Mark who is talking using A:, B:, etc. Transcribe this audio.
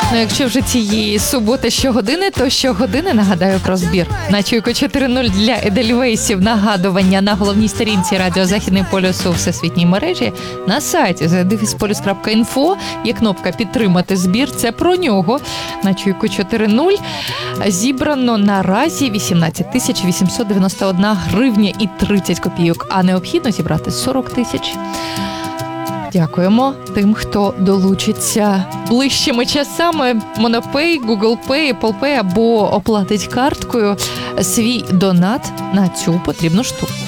A: Ну, якщо вже цієї суботи щогодини, то щогодини нагадаю про збір. На Чуйку 4.0 для Едельвейсів нагадування на головній сторінці Радіо Західний полюс у всесвітній мережі. На сайті @polus.info є кнопка «Підтримати збір». Це про нього. На Чуйку 4.0 зібрано наразі 18 891 гривня і 30 копійок, а необхідно зібрати 40 тисяч. Дякуємо тим, хто долучиться ближчими часами. Монопей, Google Pay, Apple Pay або оплатить карткою свій донат на цю потрібну штуку.